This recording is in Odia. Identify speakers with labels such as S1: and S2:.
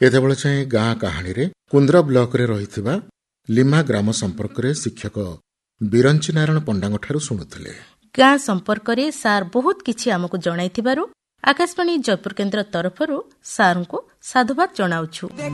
S1: ଏତେବେଳେ ଯାଏଁ ଗାଁ କାହାଣୀରେ କୁନ୍ଦ୍ର ବ୍ଲକରେ ରହିଥିବା ଲିମା ଗ୍ରାମ ସମ୍ପର୍କରେ ଶିକ୍ଷକ ବିରଞ୍ଚି ନାରାୟଣ ପଣ୍ଡାଙ୍କଠାରୁ ଶୁଣୁଥିଲେ।
S2: ଗାଁ ସମ୍ପର୍କରେ ସାର୍ ବହୁତ କିଛି ଆମକୁ ଜଣାଇଥିବାରୁ ଆକାଶବାଣୀ ଜୟପୁର କେନ୍ଦ୍ର ତରଫରୁ ସାର୍ଙ୍କୁ ସାଧୁବାଦ ଜଣାଉଛୁ।